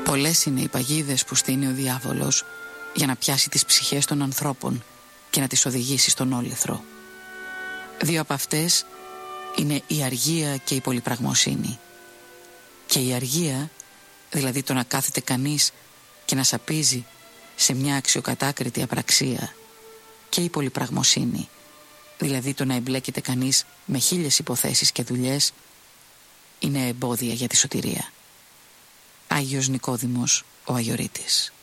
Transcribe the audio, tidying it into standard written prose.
Πολλές είναι οι παγίδες που στείνει ο διάβολος για να πιάσει τις ψυχές των ανθρώπων και να τις οδηγήσει στον όλεθρο. 2 από αυτές είναι η αργία και η πολυπραγμοσύνη. Και η αργία, δηλαδή το να κάθεται κανείς και να σαπίζει σε μια αξιοκατάκριτη απραξία, και η πολυπραγμοσύνη, δηλαδή το να εμπλέκεται κανείς με 1000 υποθέσεις και δουλειές, είναι εμπόδια για τη σωτηρία. Άγιος Νικόδημος ο Αγιορείτης.